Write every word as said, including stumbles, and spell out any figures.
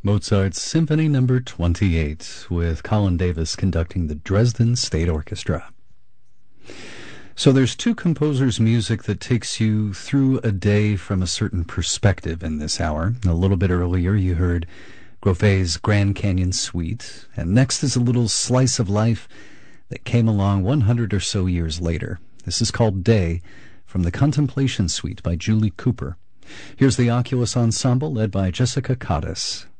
Mozart's Symphony Number twenty-eight, with Colin Davis conducting the Dresden State Orchestra. So there's two composers' music that takes you through a day from a certain perspective in this hour. A little bit earlier you heard Groffet's Grand Canyon Suite, and next is a little slice of life that came along one hundred or so years later. This is called Day, from the Contemplation Suite by Julie Cooper. Here's the Oculus Ensemble led by Jessica Cottis.